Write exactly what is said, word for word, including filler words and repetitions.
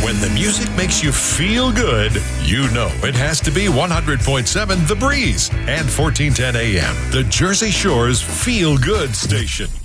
When the music makes you feel good, you know it has to be one hundred point seven The Breeze and fourteen ten A M, the Jersey Shore's feel-good station.